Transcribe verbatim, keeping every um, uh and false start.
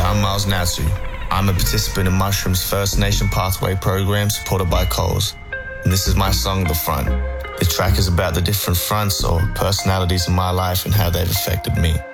I'm Miles Natsu. I'm a participant in Mushroom's First Nation Pathway program supported by Coles. And this is my song, The Front. The track is about the different fronts or personalities in my life and how they've affected me.